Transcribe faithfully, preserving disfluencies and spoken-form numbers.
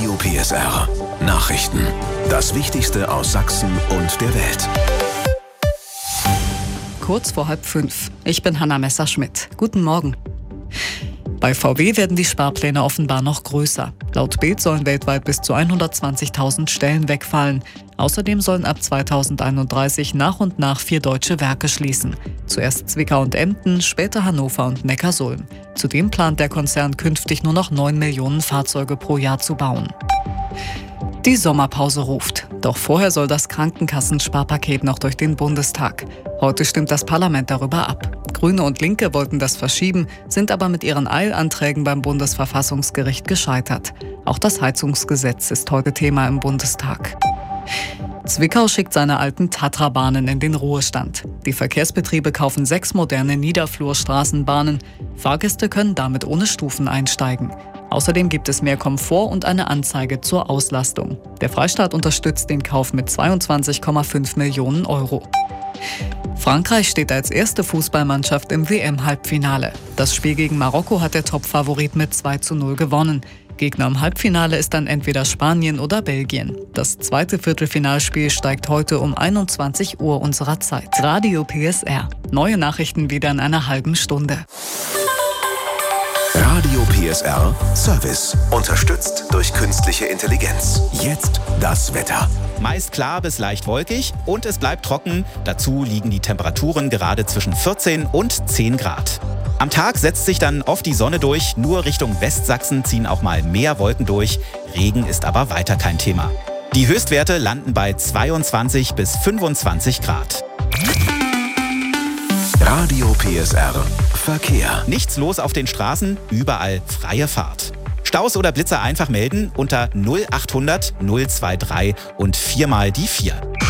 Radio P S R. Nachrichten. Das Wichtigste aus Sachsen und der Welt. Kurz vor halb fünf. Ich bin Hanna Messerschmidt. Guten Morgen. Bei V W werden die Sparpläne offenbar noch größer. Laut Bild sollen weltweit bis zu hundertzwanzigtausend Stellen wegfallen. Außerdem sollen ab zweitausendeinunddreißig nach und nach vier deutsche Werke schließen. Zuerst Zwickau und Emden, später Hannover und Neckarsulm. Zudem plant der Konzern künftig nur noch neun Millionen Fahrzeuge pro Jahr zu bauen. Die Sommerpause ruft. Doch vorher soll das Krankenkassensparpaket noch durch den Bundestag. Heute stimmt das Parlament darüber ab. Grüne und Linke wollten das verschieben, sind aber mit ihren Eilanträgen beim Bundesverfassungsgericht gescheitert. Auch das Heizungsgesetz ist heute Thema im Bundestag. Zwickau schickt seine alten Tatra-Bahnen in den Ruhestand. Die Verkehrsbetriebe kaufen sechs moderne Niederflurstraßenbahnen. Fahrgäste können damit ohne Stufen einsteigen. Außerdem gibt es mehr Komfort und eine Anzeige zur Auslastung. Der Freistaat unterstützt den Kauf mit zweiundzwanzig Komma fünf Millionen Euro. Frankreich steht als erste Fußballmannschaft im W M-Halbfinale. Das Spiel gegen Marokko hat der Topfavorit mit zwei zu null gewonnen. Gegner im Halbfinale ist dann entweder Spanien oder Belgien. Das zweite Viertelfinalspiel steigt heute um einundzwanzig Uhr unserer Zeit. Radio P S R. Neue Nachrichten wieder in einer halben Stunde. Radio P S R Service. Unterstützt durch künstliche Intelligenz. Jetzt das Wetter. Meist klar bis leicht wolkig und es bleibt trocken. Dazu liegen die Temperaturen gerade zwischen vierzehn und zehn Grad. Am Tag setzt sich dann oft die Sonne durch. Nur Richtung Westsachsen ziehen auch mal mehr Wolken durch. Regen ist aber weiter kein Thema. Die Höchstwerte landen bei zweiundzwanzig bis fünfundzwanzig Grad. Radio P S R Verkehr. Nichts los auf den Straßen, überall freie Fahrt. Staus oder Blitzer einfach melden unter null achthundert null drei drei und viermal die vier.